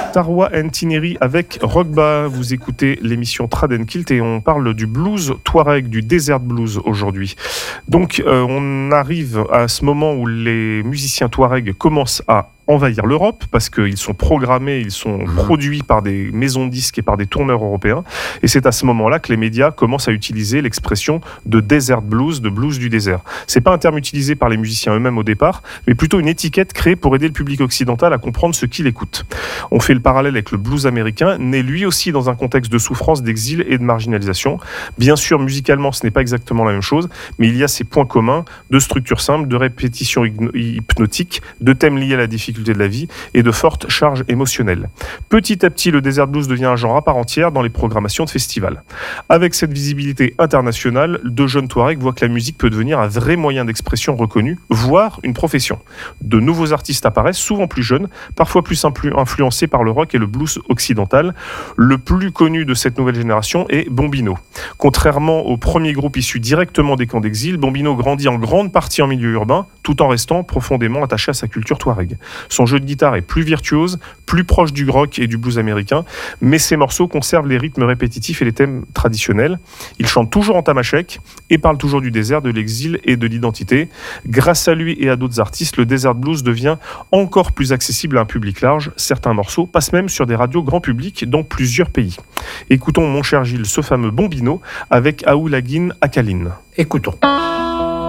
Tarwa Ntineri avec Rogba. Vous écoutez l'émission Trad & Kilt et on parle du blues touareg, du desert blues aujourd'hui. Donc on arrive à ce moment où les musiciens touareg commencent à envahir l'Europe parce qu'ils sont programmés, ils sont produits par des maisons de disques et par des tourneurs européens. Et c'est à ce moment-là que les médias commencent à utiliser l'expression de desert blues, de blues du désert. C'est pas un terme utilisé par les musiciens eux-mêmes au départ, mais plutôt une étiquette créée pour aider le public occidental à comprendre ce qu'il écoute. On fait le parallèle avec le blues américain, né lui aussi dans un contexte de souffrance, d'exil et de marginalisation. Bien sûr, musicalement, ce n'est pas exactement la même chose, mais il y a ces points communs de structure simple, de répétition hypnotique, de thèmes liés à la difficulté de la vie et de fortes charges émotionnelles. Petit à petit, le desert blues devient un genre à part entière dans les programmations de festivals. Avec cette visibilité internationale, de jeunes Touaregs voient que la musique peut devenir un vrai moyen d'expression reconnu, voire une profession. De nouveaux artistes apparaissent, souvent plus jeunes, parfois plus influencés par le rock et le blues occidental. Le plus connu de cette nouvelle génération est Bombino. Contrairement au premier groupe issu directement des camps d'exil, Bombino grandit en grande partie en milieu urbain, tout en restant profondément attaché à sa culture touareg. Son jeu de guitare est plus virtuose, plus proche du rock et du blues américain, mais ses morceaux conservent les rythmes répétitifs et les thèmes traditionnels. Il chante toujours en tamashek et parle toujours du désert, de l'exil et de l'identité. Grâce à lui et à d'autres artistes, le desert blues devient encore plus accessible à un public large. Certains morceaux passent même sur des radios grand public dans plusieurs pays. Écoutons, mon cher Gilles, ce fameux Bombino avec Aoulagin Akalin. Écoutons.